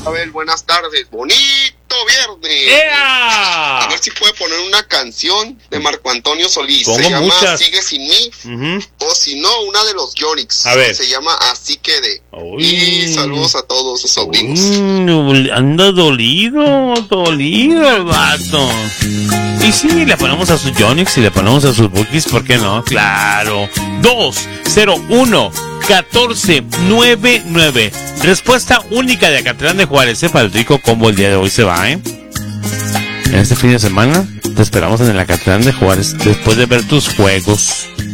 Abel, buenas tardes. Bonito viernes. ¡Ea! A ver si puede poner una canción de Marco Antonio Solís. Pongo Se llama muchas. Sigue Sin Mí. O si no, una de los Yonix. A ver. Se llama Así Quedé. Uy. Y saludos a todos sus sobrinos. Anda dolido el vato. Y sí, le ponemos a sus Yonix y le ponemos a sus Bookies, ¿por qué no? Claro. 201-1499. Respuesta única de Acatlán de Juárez. Para el rico combo el día de hoy se va, ¿eh? En este fin de semana te esperamos en el Acatlán de Juárez después de ver tus juegos.